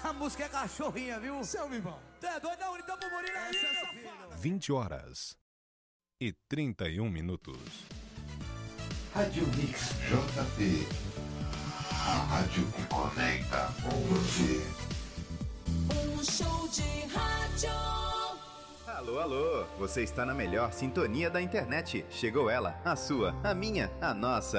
A música é cachorrinha, viu? Seu Vivão. Tu é doido? Não, então pro Murilo aí, meu filho. 20h31. Rádio Mix JP. A rádio que conecta com você. Um show de rádio. Alô, alô, você está na melhor sintonia da internet. Chegou ela, a sua, a minha, a nossa.